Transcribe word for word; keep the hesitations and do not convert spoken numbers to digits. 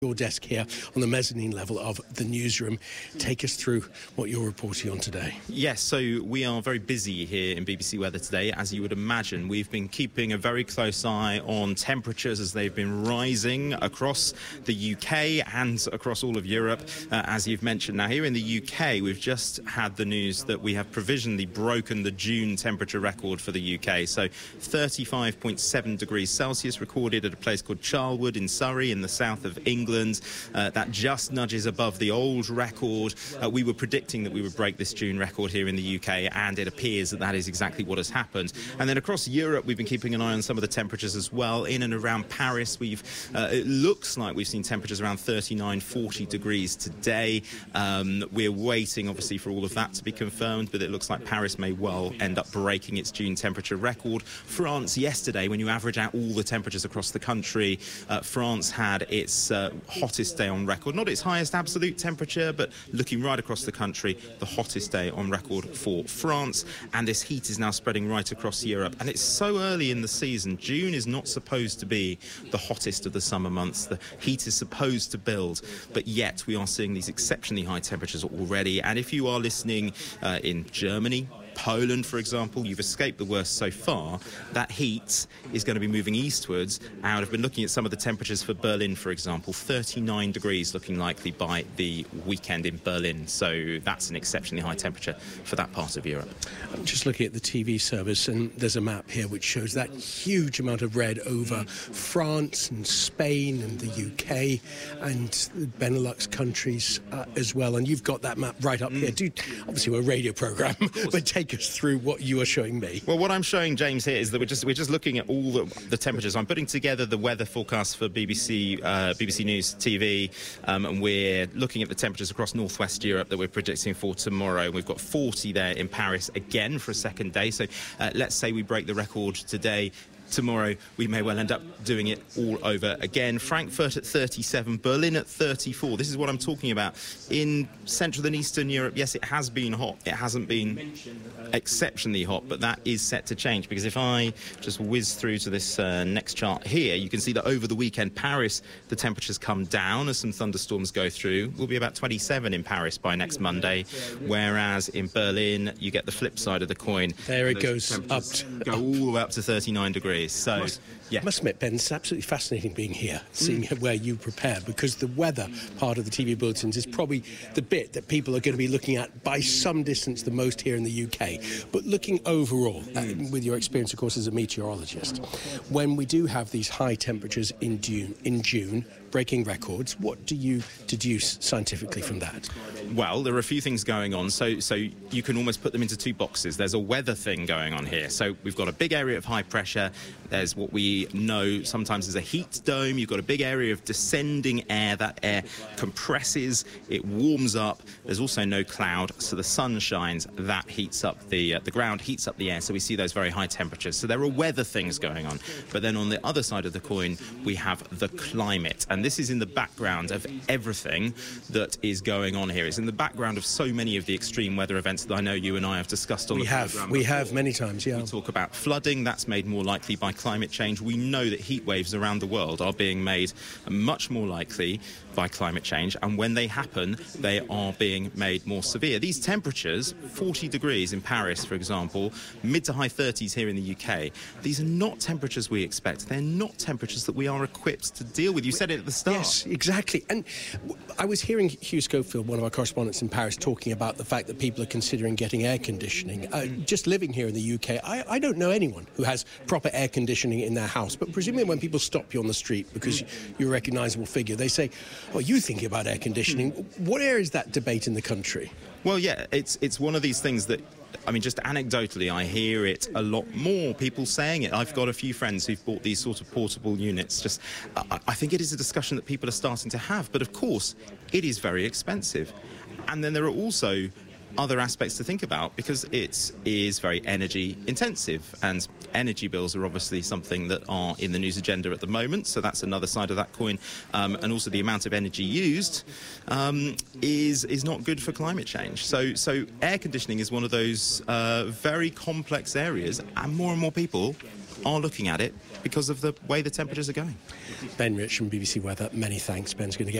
Your desk here on the mezzanine level of the newsroom. Take us through what you're reporting on today. Yes, so we are very busy here in B B C Weather today. As you would imagine, we've been keeping a very close eye on temperatures as they've been rising across the U K and across all of Europe, uh, as you've mentioned. Now, here in the U K, we've just had the news that we have provisionally broken the June temperature record for the U K. So thirty-five point seven degrees Celsius recorded at a place called Charlwood in Surrey in the south of England. Uh, that just nudges above the old record. Uh, we were predicting that we would break this June record here in the U K, and it appears that that is exactly what has happened. And then across Europe, we've been keeping an eye on some of the temperatures as well. In and around Paris, we've uh, it looks like we've seen temperatures around thirty-nine, forty degrees today. Um, we're waiting, obviously, for all of that to be confirmed, but it looks like Paris may well end up breaking its June temperature record. France yesterday, when you average out all the temperatures across the country, uh, France had its uh, hottest day on record. Not its highest absolute temperature, but looking right across the country, the hottest day on record for France. And this heat is now spreading right across Europe. And it's so early in the season. June is not supposed to be the hottest of the summer months. The heat is supposed to build, but yet we are seeing these exceptionally high temperatures already. And if you are listening uh, in Germany, Poland, for example, you've escaped the worst so far. That heat is going to be moving eastwards. And I've been looking at some of the temperatures for Berlin, for example, thirty-nine degrees looking likely by the weekend in Berlin. So that's an exceptionally high temperature for that part of Europe. I'm just looking at the T V service, and there's a map here which shows that huge amount of red over mm. France and Spain and the U K and the Benelux countries uh, as well. And you've got that map right up mm. here. Do, obviously, we're a radio programme, but take us through what you are showing me. Well, what I'm showing James here is that we're just we're just looking at all the, the temperatures. I'm putting together the weather forecast for B B C uh, B B C News T V, um, and we're looking at the temperatures across northwest Europe that we're predicting for tomorrow. We've got forty there in Paris again for a second day. So uh, let's say we break the record today. Tomorrow, we may well end up doing it all over again. Frankfurt at thirty-seven, Berlin at thirty-four. This is what I'm talking about. In Central and Eastern Europe, yes, it has been hot. It hasn't been exceptionally hot, but that is set to change, because if I just whiz through to this uh, next chart here, you can see that over the weekend, Paris, the temperatures come down as some thunderstorms go through. We'll be about twenty-seven in Paris by next Monday, whereas in Berlin, you get the flip side of the coin. There it goes up. Go all the way up to thirty-nine degrees. So, must, yeah. must admit, Ben, it's absolutely fascinating being here, seeing mm. where you prepare, because the weather part of the T V bulletins is probably the bit that people are going to be looking at by some distance the most here in the U K. But looking overall, mm. uh, with your experience, of course, as a meteorologist, when we do have these high temperatures in June, in June, breaking records, what do you deduce scientifically from that? Well, there are a few things going on, so so you can almost put them into two boxes. There's a weather thing going on here. So we've got a big area of high pressure. There's what we know sometimes as a heat dome. You've got a big area of descending air. That air compresses, it warms up. There's also no cloud, so the sun shines. That heats up the, uh, the ground, heats up the air, so we see those very high temperatures. So there are weather things going on. But then on the other side of the coin, we have the climate. And this is in the background of everything that is going on here. It's in the background of so many of the extreme weather events that I know you and I have discussed on we the have, programme. We before. have many times, yeah. We talk about flooding. That's made more likely by climate change. We know that heat waves around the world are being made much more likely by climate change, and when they happen, they are being made more severe. These temperatures, forty degrees in Paris, for example, mid to high thirties here in the U K, these are not temperatures we expect. They're not temperatures that we are equipped to deal with. You said it at the start. Yes, exactly. And I was hearing Hugh Schofield, one of our correspondents in Paris, talking about the fact that people are considering getting air conditioning. Uh, just living here in the U K, I, I don't know anyone who has proper air conditioning in their house, but presumably when people stop you on the street because you're a recognisable figure, they say, oh, you thinking about air conditioning? What area is that debate in the country? Well, yeah, it's it's one of these things that, I mean, just anecdotally, I hear it a lot more, people saying it. I've got a few friends who've bought these sort of portable units. Just, I, I think it is a discussion that people are starting to have. But of course, it is very expensive. And then there are also other aspects to think about, because it is very energy intensive, and energy bills are obviously something that are in the news agenda at the moment, so that's another side of that coin. Um, and also the amount of energy used um, is is not good for climate change. So so air conditioning is one of those uh, very complex areas, and more and more people are looking at it because of the way the temperatures are going. Ben Rich from B B C Weather, many thanks. Ben's going to get